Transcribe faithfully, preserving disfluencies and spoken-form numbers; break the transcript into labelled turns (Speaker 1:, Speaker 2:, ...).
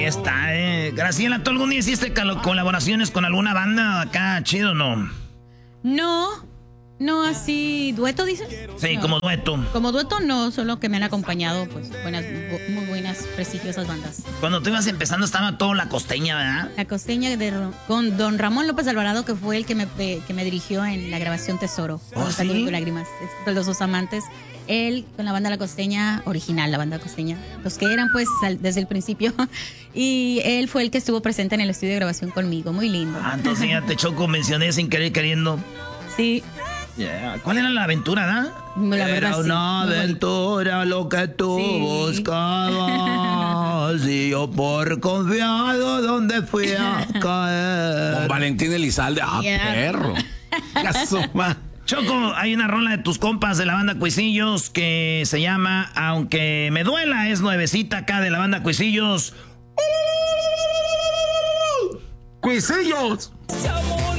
Speaker 1: está, eh. Graciela, ¿tú algún día hiciste colaboraciones con alguna banda acá, chido o no?
Speaker 2: No, no así, ¿dueto dices?
Speaker 1: Sí,
Speaker 2: no.
Speaker 1: como dueto.
Speaker 2: Como dueto no, solo que me han acompañado, pues, buenas, muy buenas, prestigiosas bandas.
Speaker 1: Cuando tú ibas empezando estaba todo La Costeña, ¿verdad?
Speaker 2: La Costeña de, con don Ramón López Alvarado, que fue el que me, que me dirigió en la grabación Tesoro.
Speaker 1: ¿Oh, sí?
Speaker 2: Con lágrimas, de los dos amantes. Él con la banda La Costeña, original, la banda Costeña, los que eran pues al, desde el principio. Y él fue el que estuvo presente en el estudio de grabación conmigo, muy lindo.
Speaker 1: Ah, entonces ya te Choco, mencioné sin querer queriendo.
Speaker 2: Sí.
Speaker 1: Yeah. ¿Cuál era la aventura, da?
Speaker 2: La verdad,
Speaker 1: era
Speaker 2: sí,
Speaker 1: una aventura lo que tú sí. buscabas y yo por confiado donde fui a caer.
Speaker 3: Con Valentín Elizalde, ah, yeah. perro.
Speaker 1: Choco, hay una rola de tus compas de la banda Cuisillos que se llama Aunque me duela, es nuevecita acá de la banda Cuisillos.
Speaker 3: ¡Cuisillos!